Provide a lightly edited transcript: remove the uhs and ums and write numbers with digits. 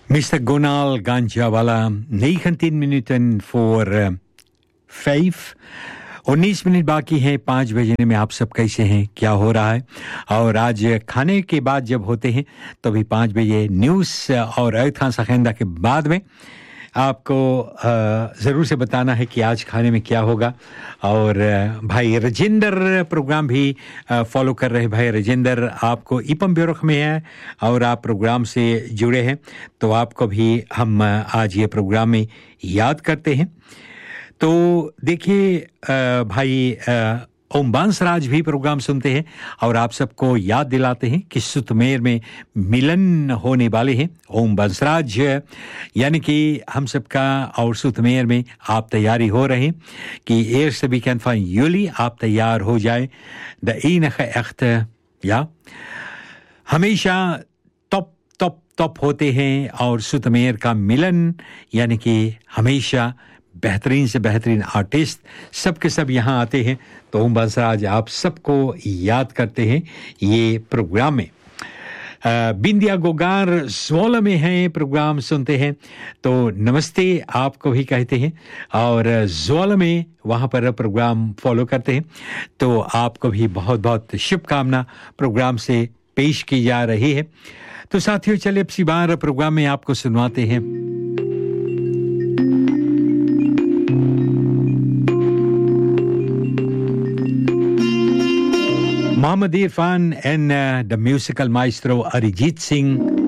Mr. Gonal Ganjawala, 19 minuten voor 5. 19 minute बाकी हैं 5 बजने में। आप सब कैसे हैं, क्या हो रहा है? और आज खाने के बाद जब होते हैं तो भी 5 बजे न्यूज़ और अयत खान सखेंदा के बाद में आपको ज़रूर से बताना है कि आज खाने में क्या होगा। और भाई राजेंद्र प्रोग्राम भी फॉलो कर रहे हैं। भाई राजेंद्र आपको ईपम ब्यूरो में है और आप प्रोग्राम से जुड़े हैं, तो आपको भी हम आज ये प्रोग्राम में याद करते हैं। तो देखिए भाई ओम बांसराज भी प्रोग्राम सुनते हैं और आप सबको याद दिलाते हैं कि सुतमेर में मिलन होने वाले हैं। ओम बांसराज यानी कि हम सबका और सुतमेर में आप तैयारी हो रहे हैं कि eerst weekend van juli आप तैयार हो जाए। द enige echte या हमेशा टॉप होते हैं और सुतमेर का मिलन यानी कि हमेशा बेहतरीन से बेहतरीन आर्टिस्ट सब के सब यहाँ आते हैं। तो ओम बांसराज आप सबको याद करते हैं ये प्रोग्राम में। बिंदिया गोगार ज्वाला में हैं, प्रोग्राम सुनते हैं तो नमस्ते आपको भी कहते हैं। और ज्वाला में वहाँ पर प्रोग्राम फॉलो करते हैं तो आपको भी बहुत बहुत शुभकामना प्रोग्राम से पेश की जा रही है। तो साथियों चलिए अब सी बार प्रोग्राम में आपको सुनवाते हैं Mohammed Irfan and the musical maestro Arijit Singh